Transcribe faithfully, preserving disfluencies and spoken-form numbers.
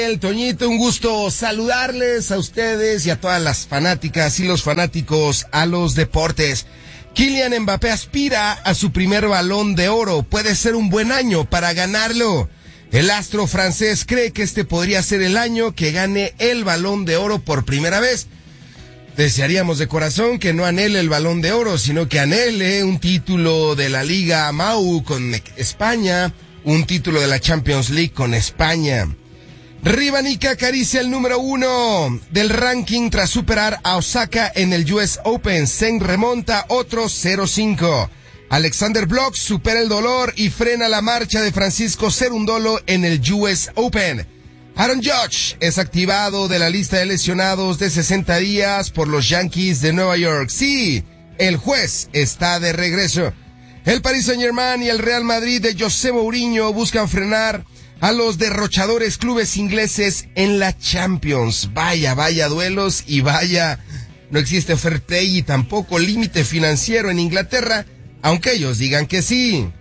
El Toñito, un gusto saludarles a ustedes y a todas las fanáticas y los fanáticos a los deportes. Kylian Mbappé aspira a su primer Balón de Oro. Puede ser un buen año para ganarlo. El astro francés cree que este podría ser el año que gane el Balón de Oro por primera vez. Desearíamos de corazón que no anhele el Balón de Oro, sino que anhele un título de la Liga M A U con España, un título de la Champions League con España. Rivanica acaricia el número uno del ranking tras superar a Osaka en el U S Open. Zeng remonta otro cero cinco. Alexander Bloch supera el dolor y frena la marcha de Francisco Cerundolo en el U S Open. Aaron Judge es activado de la lista de lesionados de sesenta días por los Yankees de Nueva York. Sí, el juez está de regreso. El Paris Saint-Germain y el Real Madrid de José Mourinho buscan frenar a los derrochadores clubes ingleses en la Champions. Vaya, vaya duelos y vaya, no existe fair play y tampoco límite financiero en Inglaterra, aunque ellos digan que sí.